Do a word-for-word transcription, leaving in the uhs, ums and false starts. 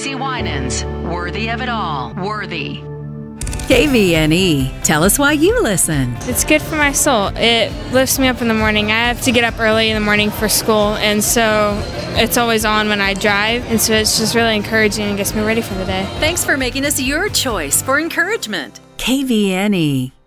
Lacey Winans. Worthy of it all. Worthy. K V N E. Tell us why you listen. It's good for my soul. It lifts me up in the morning. I have to get up early in the morning for school, and so it's always on when I drive, and so it's just really encouraging and gets me ready for the day. Thanks for making us your choice for encouragement. K V N E.